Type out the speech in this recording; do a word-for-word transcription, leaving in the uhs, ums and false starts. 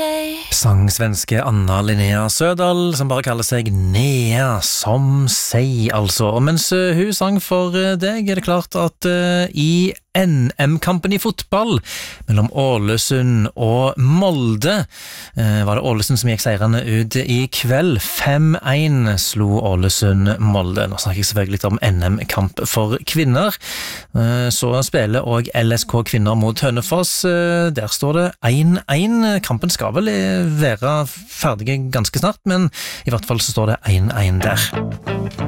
say. Sang svenske Anna Linnea Sødal, som bare kaller seg Nea, som sei, altså. Og mens uh, hun sang for uh, deg, er det klart at uh, i N M-kampen i fotball mellom Ålesund og Molde uh, var det Ålesund som gikk seirende ut i kveld. fem én slo Ålesund Molde. Nå snakker jeg selvfølgelig litt om N M-kamp for kvinner. Uh, så spiller også L S K kvinner mot Hønefoss. Uh, der står det én én. Kampen skal vel være ferdig ganske snart, men i hvert fall så står det én én der.